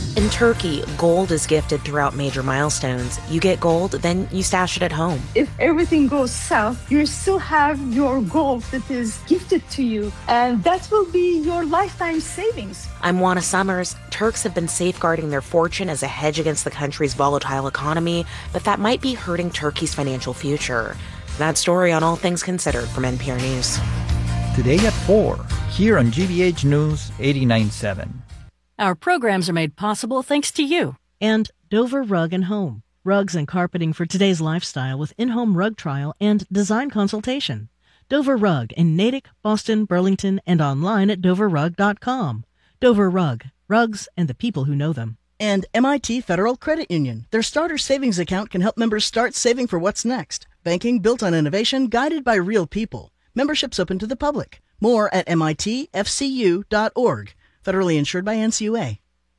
In Turkey, gold is gifted throughout major milestones. You get gold, then you stash it at home. If everything goes south, you still have your gold that is gifted to you, and that will be your lifetime savings. I'm Juana Summers. Turks have been safeguarding their fortune as a hedge against the country's volatile economy, but that might be hurting Turkey's financial future. That story on All Things Considered from NPR News. Today at 4, here on GBH News 89.7. Our programs are made possible thanks to you. And Dover Rug and Home. Rugs and carpeting for today's lifestyle with in-home rug trial and design consultation. Dover Rug in Natick, Boston, Burlington, and online at doverrug.com. Dover Rug. Rugs and the people who know them. And MIT Federal Credit Union. Their starter savings account can help members start saving for what's next. Banking built on innovation, guided by real people. Membership's open to the public. More at mitfcu.org. Federally insured by NCUA.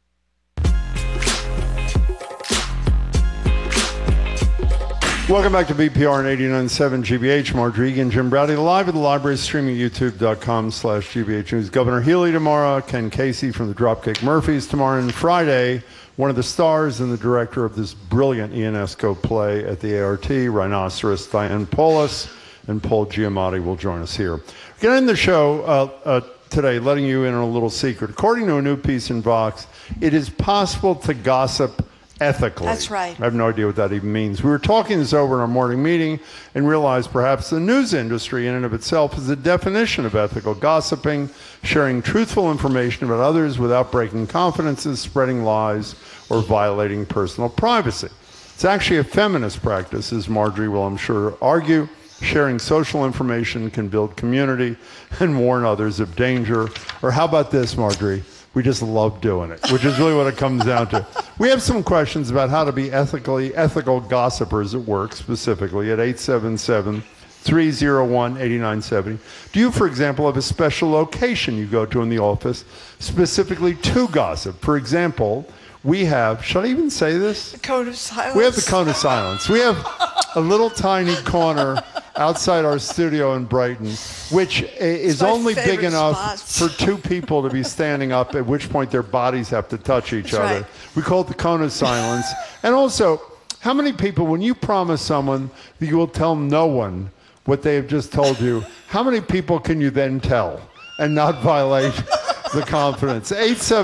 Welcome back to BPR and 89.7 GBH. Mark Regan, Jim Browdy, live at the library, streaming youtube.com/GBH News. Governor Healy tomorrow, Ken Casey from the Dropkick Murphys tomorrow, and Friday, one of the stars and the director of this brilliant Ionesco play at the ART, Rhinoceros, Diane Paulus, and Paul Giamatti will join us here. We're going to end the show today, letting you in on a little secret. According to a new piece in Vox, it is possible to gossip ethically. That's right. I have no idea what that even means. We were talking this over in our morning meeting and realized perhaps the news industry in and of itself is a definition of ethical gossiping, sharing truthful information about others without breaking confidences, spreading lies, or violating personal privacy. It's actually a feminist practice, as Marjorie will, I'm sure, argue. Sharing social information can build community and warn others of danger. Or how about this, Marjorie? We just love doing it, which is really what it comes down to. We have some questions about how to be ethical gossipers at work, specifically at 877-301-8970. Do you, for example, have a special location you go to in the office specifically to gossip? For example, we have, should I even say this? The Cone of Silence. We have the Cone of Silence. We have a little tiny corner outside our studio in Brighton, which is only big enough for two people to be standing up, at which point their bodies have to touch each other. Right. We call it the Cone of Silence. And also, how many people, when you promise someone that you will tell no one what they have just told you, how many people can you then tell and not violate the confidence?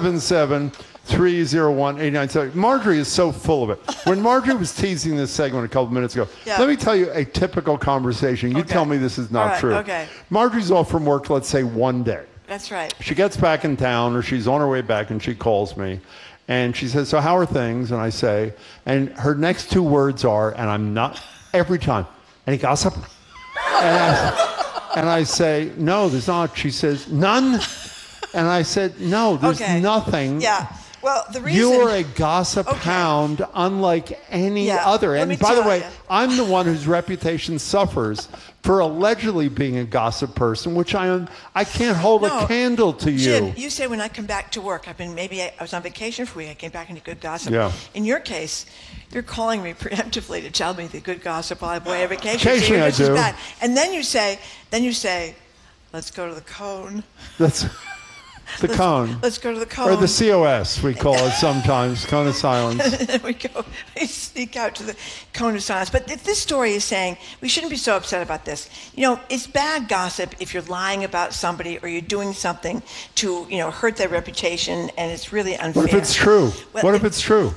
877-301-8970. Marjorie is so full of it. When Marjorie was teasing this segment a couple minutes ago, let me tell you a typical conversation. You tell me this is not true. Okay. Marjorie's off from work, let's say, one day. That's right. She gets back in town, or she's on her way back, and she calls me. And she says, so how are things? And I say, and her next two words are, and I'm not, every time, any gossip? And I say, no, there's not. She says, none? And I said, no, there's nothing. Yeah. Well, the reason... You're a gossip hound unlike any other. And by the way, I'm the one whose reputation suffers for allegedly being a gossip person, which I can't hold a candle to you. Jim, you say when I come back to work, I was on vacation for a week, I came back into good gossip. Yeah. In your case, you're calling me preemptively to tell me the good gossip while I'm away on vacation. Occasionally I do. Bad. And then you say, let's go to the Cone. The Cone. Let's go to the Cone. Or the COS, we call it sometimes, Cone of Silence. we sneak out to the Cone of Silence. But this story is saying we shouldn't be so upset about this. You know, it's bad gossip if you're lying about somebody or you're doing something to, hurt their reputation, and it's really unfair. What if it's true? Well, if it's true,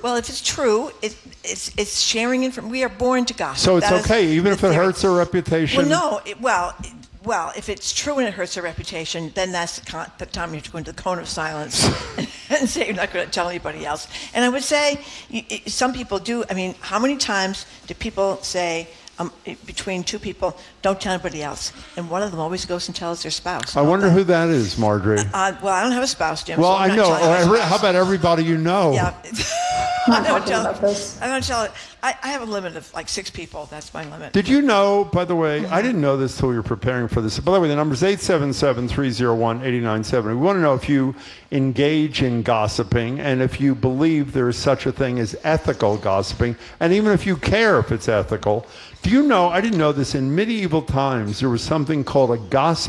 it's sharing information. We are born to gossip. So it's okay, even if it hurts their reputation? Well, if it's true and it hurts their reputation, then that's the time you have to go into the Cone of Silence and say you're not going to tell anybody else. And I would say some people do. I mean, how many times do people say between two people, don't tell anybody else? And one of them always goes and tells their spouse. I wonder who that is, Marjorie. Well, I don't have a spouse, Jim. Well, so I'm I not know. How about everybody you know? Yeah. I don't tell it. I have a limit of like 6 people. That's my limit. Did you know, by the way, I didn't know this till we were preparing for this. By the way, the number is 877-301-8970. We want to know if you engage in gossiping and if you believe there is such a thing as ethical gossiping, and even if you care if it's ethical. Do you know, I didn't know this, in medieval times there was something called a gossip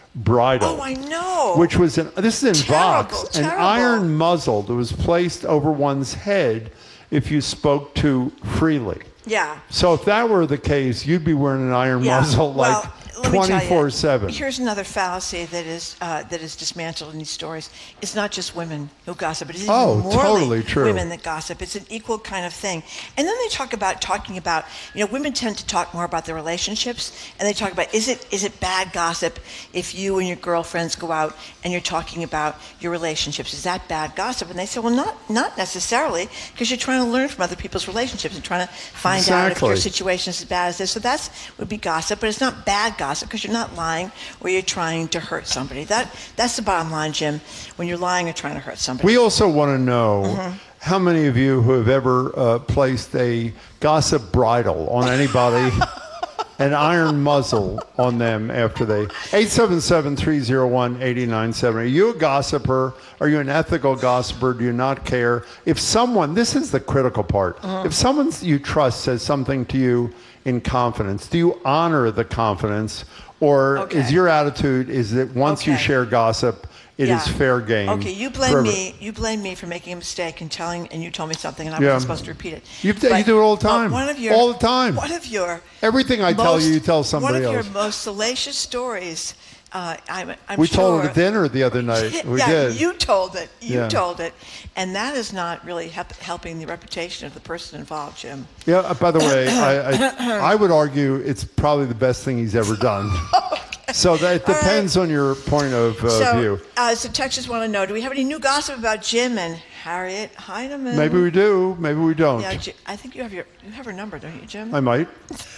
bridle. Oh, I know. Which was this is in Terrible, Vox, terrible. an iron muzzle that was placed over one's head if you spoke too freely. Yeah. So if that were the case, you'd be wearing an iron muzzle like let me tell you, 24/7. Here's another fallacy that is dismantled in these stories. It's not just women who gossip. It is even more totally true. women that gossip. It's an equal kind of thing. And then they talking about, women tend to talk more about their relationships, and they talk about, is it bad gossip if you and your girlfriends go out and you're talking about your relationships? Is that bad gossip? And they say, well, not necessarily, because you're trying to learn from other people's relationships and trying to find out if your situation is as bad as this. So that would be gossip, but it's not bad gossip because you're not lying or you're trying to hurt somebody. That's the bottom line, Jim, when you're lying or trying to hurt somebody. We also want to know how many of you who have ever placed a gossip bridle on anybody, an iron muzzle on them after they... 877-301-8970. Are you a gossiper? Are you an ethical gossiper? Do you not care? If someone... This is the critical part. If someone you trust says something to you in confidence, do you honor the confidence, or is your attitude is that once you share gossip, it is fair game? Okay, you blame me. You blame me for making a mistake and you told me something and I wasn't supposed to repeat it. You do it all the time. All the time. One of your everything I tell you, you tell somebody else. One of your most salacious stories. We told it at dinner the other night. We did. You told it. You told it, and that is not really helping the reputation of the person involved, Jim. Yeah. By the way, I would argue it's probably the best thing he's ever done. So that depends on your point of view. So Texas want to know: do we have any new gossip about Jim and Harriet Heinemann? Maybe we do. Maybe we don't. Yeah, I think you have her number, don't you, Jim? I might.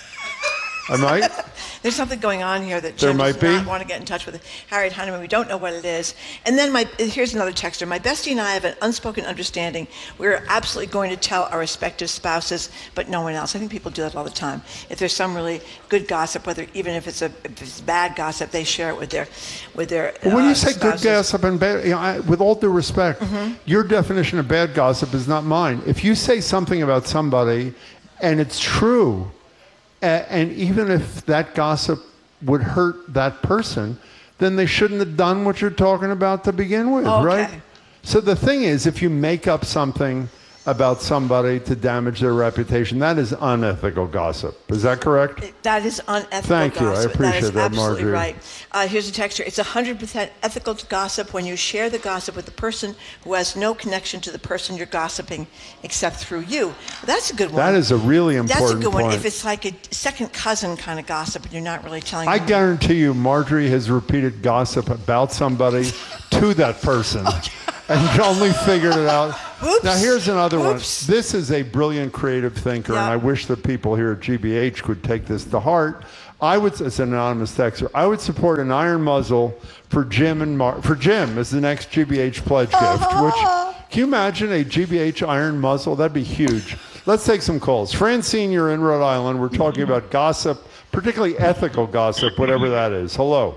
There's something going on here that Jim does not want to get in touch with Harriet Heinemann. We don't know what it is. And then here's another texter. My bestie and I have an unspoken understanding. We're absolutely going to tell our respective spouses, but no one else. I think people do that all the time. If there's some really good gossip, even if it's bad gossip, they share it with their But when you say spouses. good gossip and bad, with all due respect, your definition of bad gossip is not mine. If you say something about somebody and it's true, and even if that gossip would hurt that person, then they shouldn't have done what you're talking about to begin with, right? So the thing is, if you make up something about somebody to damage their reputation, that is unethical gossip. Is that correct? That is unethical Thank you. gossip. I appreciate that, absolutely Marjorie. right. Here's a texture. It's 100% ethical to gossip when you share the gossip with the person who has no connection to the person you're gossiping except through you. Well, that's a good one. That is a really important That's a good one. point. If it's like a second cousin kind of gossip and you're not really telling I them. guarantee you Marjorie has repeated gossip about somebody to that person and only figured it out. Oops. Now here's another Oops. one. This is a brilliant creative thinker, and I wish the people here at GBH could take this to heart. It's an anonymous texter. I would support an iron muzzle for Jim as the next GBH pledge gift. Which, can you imagine a GBH iron muzzle? That'd be huge. Let's take some calls. Francine, you're in Rhode Island. We're talking about gossip, particularly ethical gossip, whatever that is. Hello.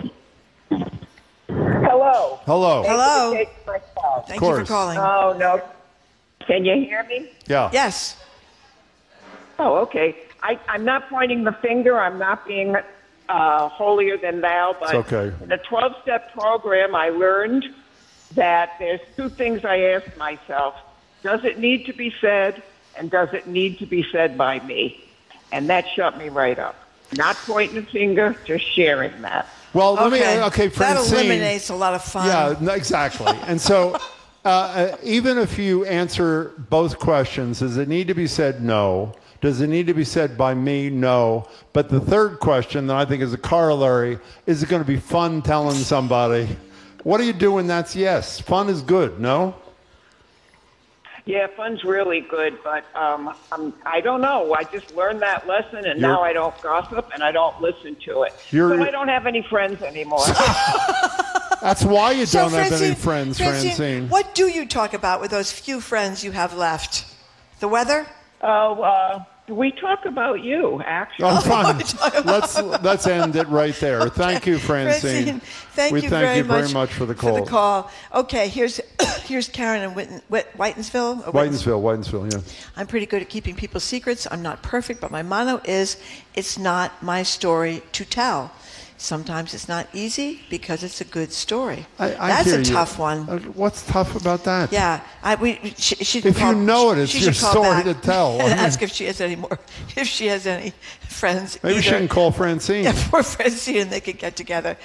Hello. Hello. Hello. Thank you for calling. Oh, no. Can you hear me? Yeah. Yes. Oh, okay. I'm not pointing the finger. I'm not being holier than thou. But It's okay. in a 12-step program, I learned that there's two things I ask myself. Does it need to be said, and does it need to be said by me? And that shut me right up. Not pointing the finger, just sharing that. Well, Francine. That eliminates a lot of fun. Yeah, exactly. And so even if you answer both questions, does it need to be said? No. Does it need to be said by me? No. But the third question that I think is a corollary, is it going to be fun telling somebody? What do you do when that's yes? Fun is good, no? Yeah, fun's really good, but I don't know. I just learned that lesson, and now I don't gossip, and I don't listen to it. So I don't have any friends anymore. That's why you don't have Francine, any friends, Francine. What do you talk about with those few friends you have left? The weather? We talk about you, actually. Oh, fine. Let's end it right there. Thank you, Francine. Thank you very much for the call. Okay, here's Karen in Whitensville. Whitensville, yeah. I'm pretty good at keeping people's secrets. I'm not perfect, but my motto is, it's not my story to tell. sometimes it's not easy because it's a good story. I That's hear a you. tough one. What's tough about that? Yeah, If you know it, it's your story to tell. And ask if she has any friends. Maybe she can call Francine. Yeah, poor Francine, and they could get together.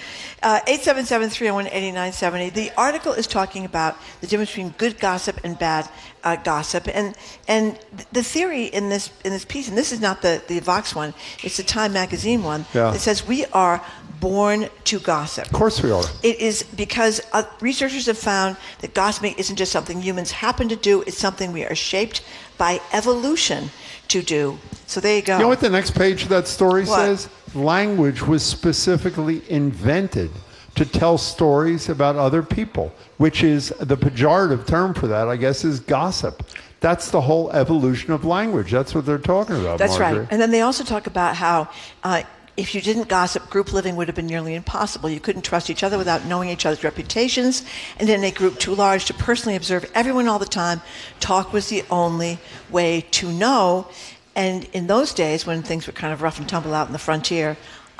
877-301-8970. The article is talking about the difference between good gossip and bad gossip, and the theory in this piece, and this is not the Vox one, it's the Time magazine one. Yeah. It says we are born to gossip. Of course we are. It is because researchers have found that gossiping isn't just something humans happen to do, it's something we are shaped by evolution to do. So there you go. You know what the next page of that story What? says? Language was specifically invented to tell stories about other people, which is the pejorative term for that, I guess, is gossip. That's the whole evolution of language. That's what they're talking about, That's Marjorie. right. And then they also talk about how if you didn't gossip, group living would have been nearly impossible. You couldn't trust each other without knowing each other's reputations. And in a group too large to personally observe everyone all the time, talk was the only way to know. And in those days, when things were kind of rough and tumble out in the frontier,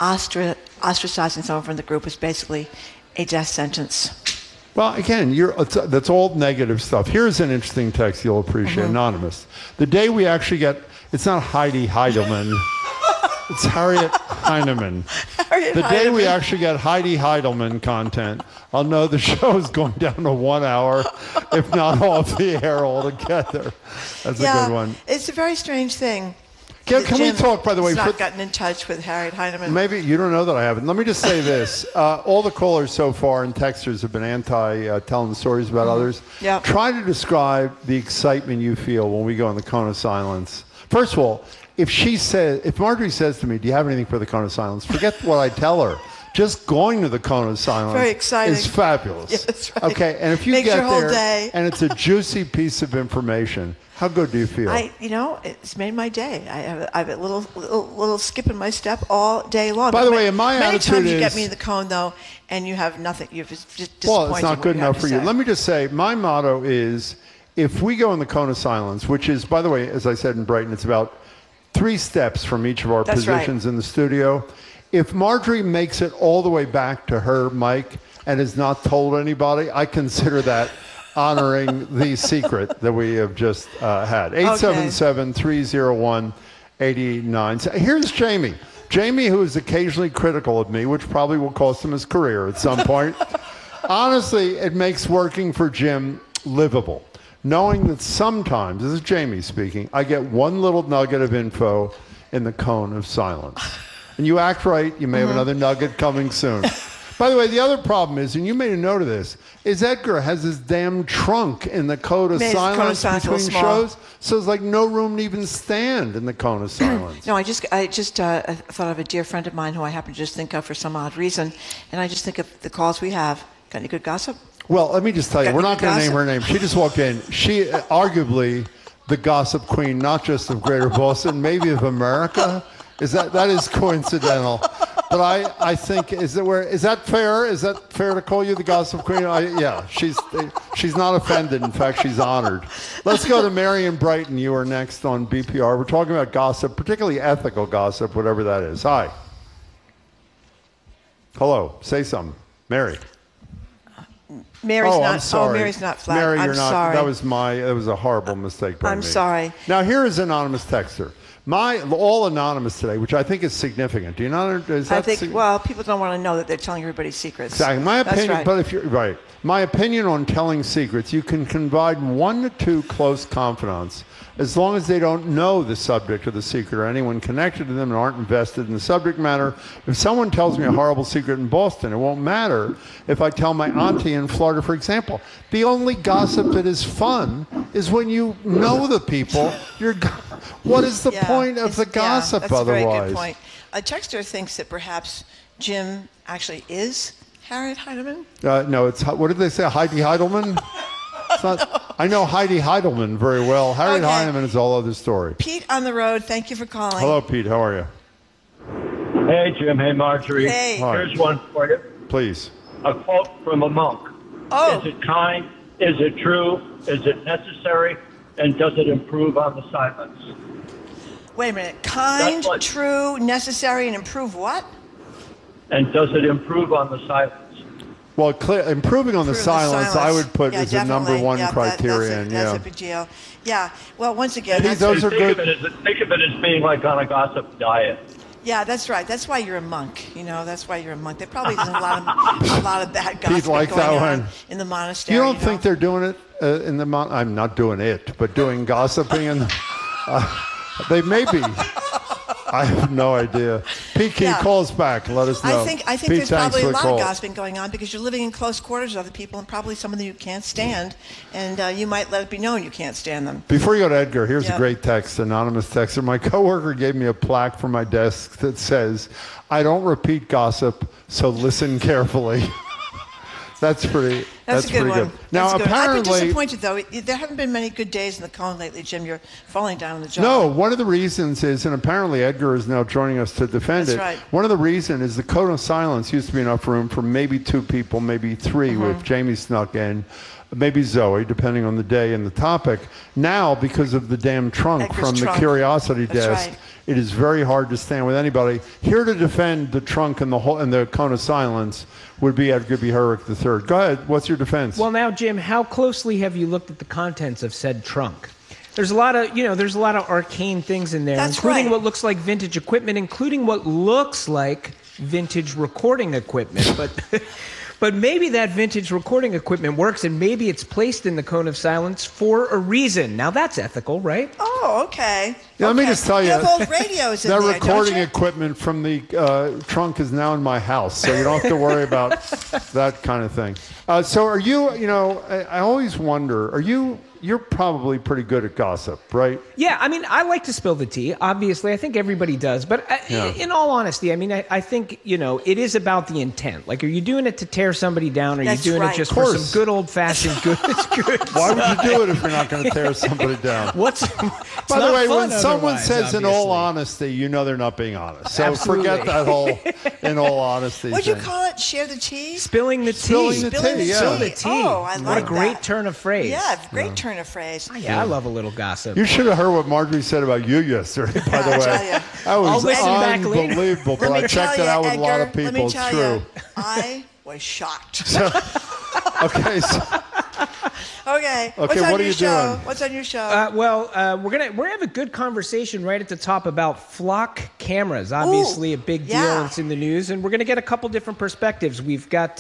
ostracizing someone from the group was basically a death sentence. Well, again, that's all negative stuff. Here's an interesting text you'll appreciate, anonymous. The day we actually get, it's not Heidi Heidelman, it's Harriet Heinemann. The day we actually get Heidi Heidelman content, I'll know the show is going down to 1 hour, if not off the air altogether. That's a good one. It's a very strange thing. Can we talk, by the way? He's not gotten in touch with Harriet Heinemann. Maybe you don't know that I haven't. Let me just say this. All the callers so far and texters have been telling stories about others. Yep. Try to describe the excitement you feel when we go in the cone of silence. First of all, if Marjorie says to me, do you have anything for the cone of silence? Forget what I tell her. Just going to the cone of silence Very exciting. is fabulous. Yeah, that's right. Okay, and if you Makes get your whole there day. and it's a juicy piece of information, how good do you feel? It's made my day. I have a little skip in my step all day long. By the way, my many attitude times you is- get me in the cone though, and you have nothing. You're just disappointed. Well, it's not what good you have enough to for you. say. Let me just say, my motto is, if we go in the cone of silence, which is, by the way, as I said in Brighton, it's about 3 steps from each of our That's right. positions in the studio. If Marjorie makes it all the way back to her mic and has not told anybody, I consider that honoring the secret that we have just had. 877-301-89. Here's Jamie. Jamie, who is occasionally critical of me, which probably will cost him his career at some point. Honestly, it makes working for Jim livable. Knowing that sometimes, this is Jamie speaking, I get one little nugget of info in the cone of silence. And you act right, you may have another nugget coming soon. By the way, the other problem is, and you made a note of this, is Edgar has his damn trunk in the cone of silence between shows, so there's like no room to even stand in the cone of silence. No, I just thought of a dear friend of mine who I happen to just think of for some odd reason, and I just think of the calls we have. Got any good gossip? Well, let me just tell you, Got we're any not going to name gossip? her name. She just walked in. She, arguably, the gossip queen, not just of Greater Boston, maybe of America. That is coincidental. But I think, is that fair? Is that fair to call you the gossip queen? Yeah, she's not offended. In fact, she's honored. Let's go to Mary in Brighton. You are next on BPR. We're talking about gossip, particularly ethical gossip, whatever that is. Hi. Hello. Say something. Mary. Mary's I'm not. sorry. Oh, Mary's not flat. Mary, I'm you're not. sorry. That was a horrible mistake by me. I'm sorry. Now here is anonymous texter. All anonymous today, which I think is significant. Do you not? Well, people don't want to know that they're telling everybody secrets. Exactly. My opinion, That's right. but if you're right, my opinion on telling secrets, you can confide 1 to 2 close confidants, as long as they don't know the subject of the secret or anyone connected to them and aren't invested in the subject matter. If someone tells me a horrible secret in Boston, it won't matter if I tell my auntie in Florida, for example. The only gossip that is fun is when you know the people. What is the point of the gossip that's otherwise? a very good point. A texter thinks that perhaps Jim actually is Harriet Heidemann. No, it's, what did they say, Heidi Heidelman? It's not, I know Heidi Heidelman very well. Harriet Heinemann is a whole other story. Pete on the road, thank you for calling. Hello, Pete. How are you? Hey, Jim. Hey, Marjorie. Hey. Here's one for you. Please. A quote from a monk. Oh. Is it kind? Is it true? Is it necessary? And does it improve on the silence? Wait a minute. Kind, That's what- true, necessary, and improve what? And does it improve on the silence? Well, improving on the silence, I would put as the number one criterion. That's a big deal. Yeah. Well, once again, those are good. Think of it as being like on a gossip diet. Yeah, that's right. That's why you're a monk. That's why you're a monk. There probably isn't a lot of bad gossip going on in the monastery. You don't think they're doing it in the I'm not doing it, but doing gossiping, and they may be. I have no idea. Pete, can you call us back and let us know? I think Pete, there's probably a lot call. of gossiping going on because you're living in close quarters with other people and probably some of them you can't stand, and you might let it be known you can't stand them. Before you go to Edgar, here's a great text, anonymous texter. My coworker gave me a plaque for my desk that says, "I don't repeat gossip, so listen carefully." That's pretty. That's a good pretty one. good. Now, I've apparently, been disappointed though. There haven't been many good days in the cone lately, Jim. You're falling down on the job. No, one of the reasons is, and apparently Edgar is now joining us to defend That's it. Right. One of the reasons is the cone of silence used to be enough room for maybe 2 people, maybe 3 if Jamie snuck in. Maybe Zoe, depending on the day and the topic. Now, because of the damn trunk Edgar's from trunk. the curiosity desk, right. it is very hard to stand with anybody. Here to defend the trunk and the cone of silence would be Edgar B. Herrick III. Go ahead. What's your defense? Well, now, Jim, how closely have you looked at the contents of said trunk? There's a lot of arcane things in there, including what looks like vintage equipment, including what looks like vintage recording equipment, But maybe that vintage recording equipment works, and maybe it's placed in the cone of silence for a reason. Now, that's ethical, right? Oh, okay. Yeah, let me just tell you, have old radios in that there, recording don't you? equipment from the trunk is now in my house, so you don't have to worry about that kind of thing. So are you, I always wonder, you're probably pretty good at gossip, right? Yeah, I mean, I like to spill the tea, obviously. I think everybody does. But in all honesty, I mean, I think, it is about the intent. Like, are you doing it to tear somebody down, or are you doing it just for some good old-fashioned good? Why would you do it if you're not going to tear somebody down? By the way, when someone says in all honesty, they're not being honest. So forget that whole in all honesty What'd you thing. call it? Share the tea? Spilling the tea. Spilling the tea, yeah. Spill the tea. Oh, I like that. What a great turn of phrase. Yeah, great turn of phrase. Yeah, I love a little gossip. You should have heard what Marjorie said about you yesterday, by the way. That was unbelievable, but I checked it out with a lot of people. Let me tell It's true. you, I was shocked. Okay. Okay. Okay, what are you doing? What's on your show? We're gonna have a good conversation right at the top about flock cameras. Obviously, a big deal. yeah. It's in the news, and we're gonna get a couple different perspectives. We've got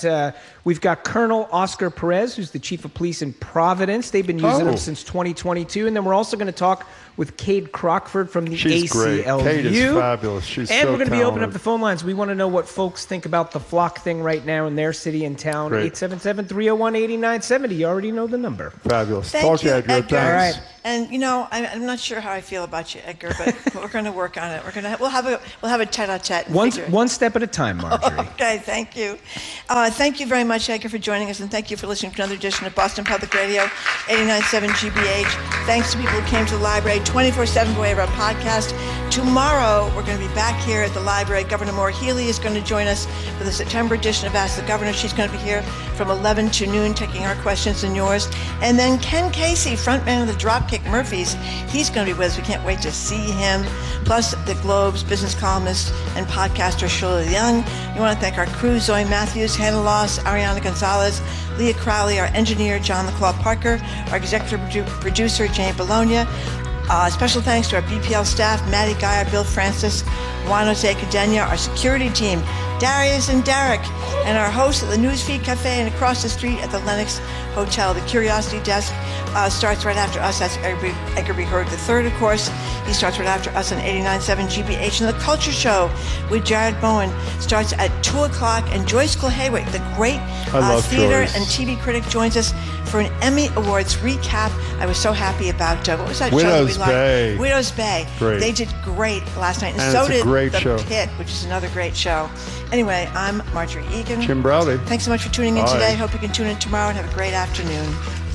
Colonel Oscar Perez, who's the chief of police in Providence. They've been using him since 2022, and then we're also going to talk with Cade Crockford from the She's ACLU. great. Cade is fabulous. She's and so we're going to be opening up talented. the phone lines. We want to know what folks think about the flock thing right now in their city and town. Great. 877-301-8970. You already know the number. Fabulous. Thank Talk to you, you, Edgar. Edgar. Thanks. All right. And I'm not sure how I feel about you, Edgar, but we're going to work on it. We'll have a tete-a-tete. One step at a time, Marjorie. Okay, thank you. Thank you very much, Edgar, for joining us, and thank you for listening to another edition of Boston Public Radio, 89.7 GBH. Thanks to people who came to the library 24/7 by way of our podcast. Tomorrow, we're going to be back here at the library. Governor Maura Healey is going to join us for the September edition of Ask the Governor. She's going to be here from 11 to noon, taking our questions and yours. And then Ken Casey, frontman of the Dropkick Murphys, he's going to be with us. We can't wait to see him. Plus, the Globe's business columnist and podcaster, Shirley Young. We want to thank our crew, Zoe Matthews, Hannah Loss, Ariana Gonzalez, Leah Crowley, our engineer, John LaClaw Parker, our executive producer, Jane Bologna. Special thanks to our BPL staff, Maddie Geyer, Bill Francis, Juan Jose Cadena, our security team, Darius and Derek, and our hosts at the Newsfeed Cafe and across the street at the Lennox Hotel. The Curiosity Desk starts right after us. That's Edgar B. Herrick III, of course. He starts right after us on 89.7 GBH. And the Culture Show with Jared Bowen starts at 2 o'clock. And Joyce Kulhaywick, the great theater Joyce. and TV critic, joins us for an Emmy Awards recap. I was so happy about, what was that show that we liked? Bay. Widow's Bay. Great. They did great last night. And so it's a did great The show. Pit, which is another great show. Anyway, I'm Marjorie Egan. Jim Browdy. Thanks so much for tuning in Bye. today. Hope you can tune in tomorrow and have a great afternoon.